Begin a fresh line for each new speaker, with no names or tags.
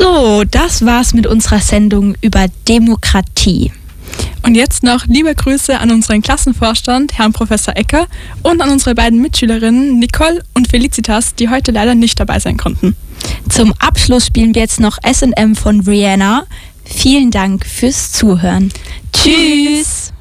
So, das war's mit unserer Sendung über Demokratie.
Und jetzt noch liebe Grüße an unseren Klassenvorstand, Herrn Professor Ecker, und an unsere beiden Mitschülerinnen Nicole und Felicitas, die heute leider nicht dabei sein konnten.
Zum Abschluss spielen wir jetzt noch S&M von Rihanna. Vielen Dank fürs Zuhören. Tschüss!